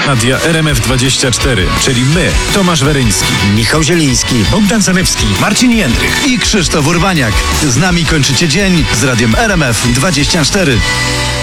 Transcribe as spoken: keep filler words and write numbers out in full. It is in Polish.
Radia R M F dwadzieścia cztery, czyli my, Tomasz Weryński, Michał Zieliński, Bogdan Sanewski, Marcin Jędrych i Krzysztof Urbaniak. Z nami kończycie dzień z Radiem R M F dwadzieścia cztery.